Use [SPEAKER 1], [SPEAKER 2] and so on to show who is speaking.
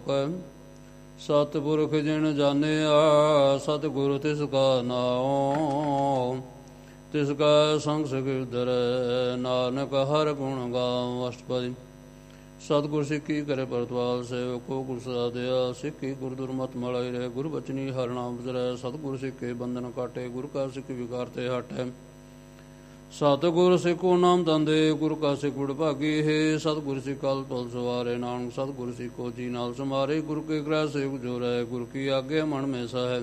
[SPEAKER 1] ਸਤਿਪੁਰਖ ਜਿਨ ਜਾਣਿਆ ਸਤਿਗੁਰ ਤਿਸ ਕਾ ਨਾਉ। ਤਿਸ ਕਾ ਸੰਗ ਸਿਖਿ ਧਰੈ ਨਾਨਕ ਹਰਿ ਗੁਣ ਗਾਵ। ਅਸ਼ਟਪਦੀ। ਸਤਿਗੁਰ ਸਿੱਖੀ ਕਰੇ ਪਰਤਵਾਲ ਸੇਵਕੋ ਗੁਰ ਸਦਾਦਿਆ। ਸਿੱਖੀ ਗੁਰ ਦੁਰਮਤਿ ਮਲਾਈ ਰਹੇ ਗੁਰ ਬਚਨੀ ਹਰਿ ਨਾਮ ਵਿਚਰੈ। ਸਤਿਗੁਰ ਸਿੱਖੇ ਬੰਧਨ ਕਾਟੇ ਗੁਰ ਕਾ ਸਿੱਖ ਵਿਕਾਰ ਤੇ ਹਟੈ। ਸਤਿਗੁਰ ਸਿੱਖੋ ਨਾਮ ਤੰਦੇ ਗੁਰ ਕਾ ਸਿੱਖ ਵਡਭਾਗੀ ਹੈ। ਸਤਿਗੁਰ ਸਿੱਖ ਕਲ ਤੁਲ ਸਵਾਰੇ ਨਾਨਕ ਸਤਿਗੁਰ ਸਿੱਖੋ ਜੀ ਨਾਲ ਸਮਾਰੇ। ਗੁਰ ਕੇ ਗ੍ਰਹਿ ਸੇਵਕ ਜੋ ਰਹਿ ਗੁਰ ਕੀ ਆਗੇ ਮਨ ਮੈਂ ਸਹੈ।